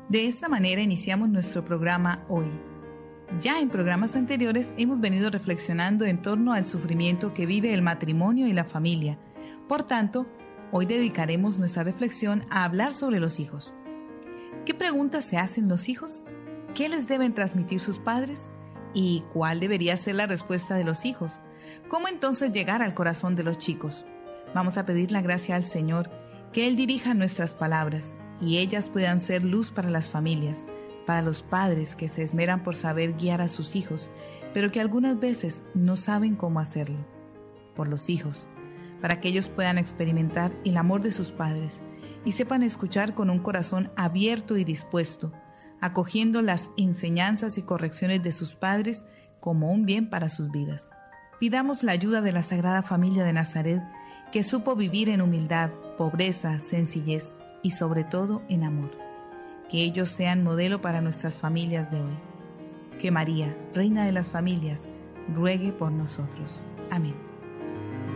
De esta manera iniciamos nuestro programa hoy. Ya en programas anteriores hemos venido reflexionando en torno al sufrimiento que vive el matrimonio y la familia. Por tanto, hoy dedicaremos nuestra reflexión a hablar sobre los hijos. ¿Qué preguntas se hacen los hijos? ¿Qué les deben transmitir sus padres? ¿Y cuál debería ser la respuesta de los hijos? ¿Cómo entonces llegar al corazón de los chicos? Vamos a pedir la gracia al Señor, que Él dirija nuestras palabras y ellas puedan ser luz para las familias, para los padres que se esmeran por saber guiar a sus hijos, pero que algunas veces no saben cómo hacerlo. Por los hijos, para que ellos puedan experimentar el amor de sus padres y sepan escuchar con un corazón abierto y dispuesto, acogiendo las enseñanzas y correcciones de sus padres como un bien para sus vidas. Pidamos la ayuda de la Sagrada Familia de Nazaret, que supo vivir en humildad, pobreza, sencillez y sobre todo en amor. Que ellos sean modelo para nuestras familias de hoy. Que María, Reina de las Familias, ruegue por nosotros. Amén.